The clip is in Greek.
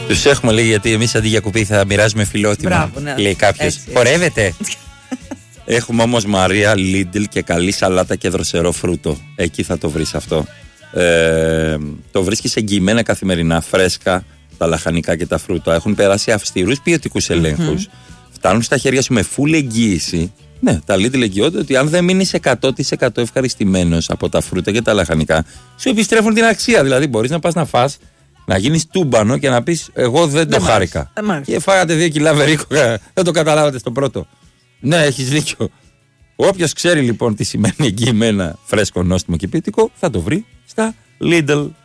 Τους έχουμε, λέει, γιατί εμείς αντί για κουπί θα μοιράζουμε φιλότιμα. Μπράβο, ναι. Λέει κάποιος. Χορεύετε. Έχουμε όμως Μαρία, Lidl και καλή σαλάτα και δροσερό φρούτο. Εκεί θα το βρεις αυτό. Το βρίσκεις εγγυημένα καθημερινά, φρέσκα, τα λαχανικά και τα φρούτα. Έχουν περάσει αυστηρούς ποιοτικούς ελέγχους. Φτάνουν στα χέρια σου με full εγγύηση. Ναι, τα Lidl εγγυώνται ότι αν δεν μείνεις 100% ευχαριστημένος από τα φρούτα και τα λαχανικά, σου επιστρέφουν την αξία. Δηλαδή, μπορείς να πας να φας, να γίνεις τούμπανο και να πεις: εγώ δεν το χάρηκα. Και φάγατε 2 κιλά βερίκο, δεν το καταλάβατε στο πρώτο. Ναι, έχεις δίκιο. Όποιος ξέρει λοιπόν τι σημαίνει εγγυημένα φρέσκο, νόστιμο και ποιοτικό, θα το βρει στα Lidl.